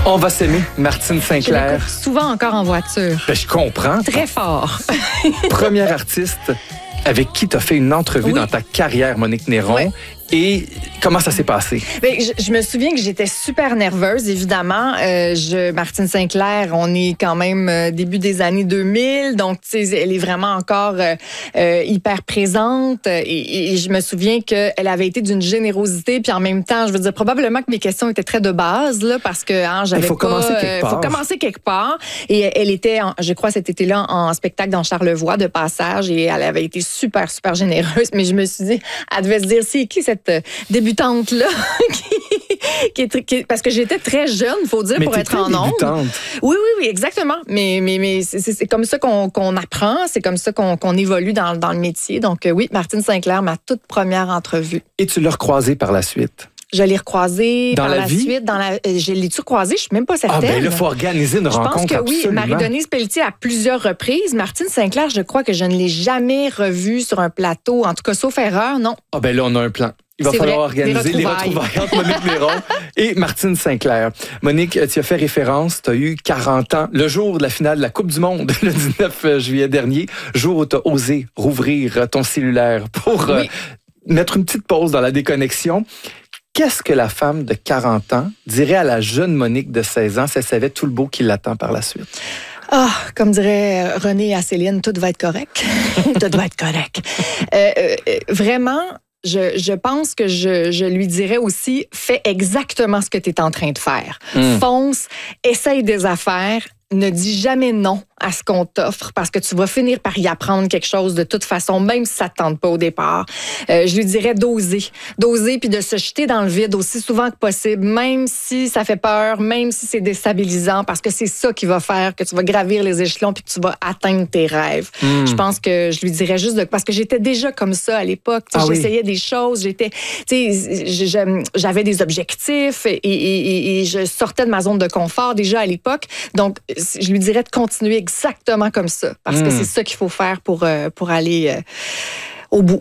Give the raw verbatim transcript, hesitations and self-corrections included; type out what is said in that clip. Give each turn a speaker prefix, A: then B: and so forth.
A: On va s'aimer, Martine Sinclair.
B: Je l'écoute souvent encore en voiture.
A: Ben, je comprends.
B: Très fort.
A: Première artiste avec qui tu as fait une entrevue
B: oui.
A: dans ta carrière, Monique Néron. Oui. Et comment ça s'est passé?
B: Bien, je, je me souviens que j'étais super nerveuse, évidemment. Euh, je, Martine Sinclair, on est quand même euh, début des années deux mille, donc tu sais, elle est vraiment encore euh, euh, hyper présente. Et, et je me souviens qu'elle avait été d'une générosité, puis en même temps, je veux dire, probablement que mes questions étaient très de base, là, parce que hein, j'avais
A: Il faut
B: pas...
A: commencer quelque
B: euh,
A: part.
B: faut commencer quelque part. Et elle était, en, je crois, cet été-là, en spectacle dans Charlevoix, de passage, et elle avait été super, super généreuse. Mais je me suis dit, elle devait se dire, c'est qui cette débutante-là? qui, qui est, qui, parce que j'étais très jeune, il faut dire,
A: mais
B: pour être en ondes. Oui, oui, oui, exactement. Mais, mais, mais c'est, c'est comme ça qu'on, qu'on apprend, c'est comme ça qu'on, qu'on évolue dans, dans le métier. Donc oui, Martine Sinclair, ma toute première entrevue.
A: Et tu l'as recroisée par la suite?
B: Je l'ai recroisée
A: dans
B: par
A: la,
B: la
A: vie?
B: suite. Dans la, je l'ai-tu croisée? Je suis même pas certaine.
A: Ah ben là, il faut organiser une
B: je
A: rencontre.
B: Je pense que
A: absolument.
B: oui. Marie-Denise Pelletier à plusieurs reprises. Martine Sinclair, je crois que je ne l'ai jamais revue sur un plateau. En tout cas, sauf erreur, non.
A: Ah ben là, on a un plan. Il va
B: c'est
A: falloir
B: vrai,
A: organiser les retrouvailles, les retrouvailles entre Monique Néron et Martine Sinclair. Monique, tu as fait référence, tu as eu quarante ans, le jour de la finale de la Coupe du Monde, le dix-neuf juillet dernier, jour où tu as osé rouvrir ton cellulaire pour oui. euh, mettre une petite pause dans la déconnexion. Qu'est-ce que la femme de quarante ans dirait à la jeune Monique de seize ans si elle savait tout le beau qui l'attend par la suite?
B: Ah, comme dirait René à Céline, tout va être correct. Tout va être correct. Euh, euh, vraiment... Je, je pense que je, je lui dirais aussi, fais exactement ce que tu es en train de faire. Mm. Fonce, essaye des affaires, ne dis jamais non à ce qu'on t'offre parce que tu vas finir par y apprendre quelque chose de toute façon, même si ça ne te tente pas au départ. Euh, je lui dirais d'oser. D'oser puis de se jeter dans le vide aussi souvent que possible, même si ça fait peur, même si c'est déstabilisant, parce que c'est ça qui va faire que tu vas gravir les échelons puis que tu vas atteindre tes rêves. Mm. Je pense que je lui dirais juste de... Parce que j'étais déjà comme ça à l'époque. Ah j'essayais oui. des choses, j'étais... J'avais des objectifs et, et, et, et je sortais de ma zone de confort déjà à l'époque. Donc, je lui dirais de continuer exactement comme ça, parce mmh. que c'est ça qu'il faut faire pour, euh, pour aller euh, au bout.